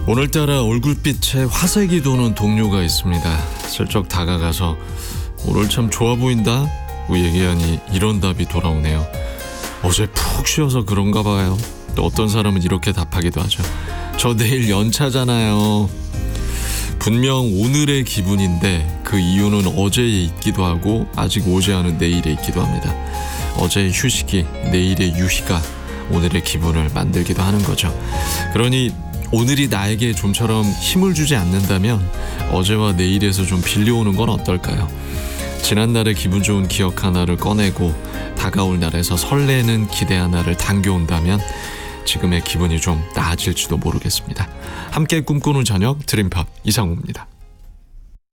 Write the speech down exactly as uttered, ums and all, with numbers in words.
오늘따라 얼굴빛에 화색이 도는 동료가 있습니다. 슬쩍 다가가서 오늘 참 좋아 보인다 고 얘기하니 이런 답이 돌아오네요. 어제 푹 쉬어서 그런가 봐요. 또 어떤 사람은 이렇게 답하기도 하죠. 저 내일 연차잖아요. 분명 오늘의 기분인데 그 이유는 어제에 있기도 하고 아직 오지 않은 내일에 있기도 합니다. 어제의 휴식이 내일의 유희가 오늘의 기분을 만들기도 하는 거죠. 그러니 오늘이 나에게 좀처럼 힘을 주지 않는다면 어제와 내일에서 좀 빌려오는 건 어떨까요? 지난날의 기분 좋은 기억 하나를 꺼내고 다가올 날에서 설레는 기대 하나를 당겨온다면 지금의 기분이 좀 나아질지도 모르겠습니다. 함께 꿈꾸는 저녁 드림팝 이상우입니다.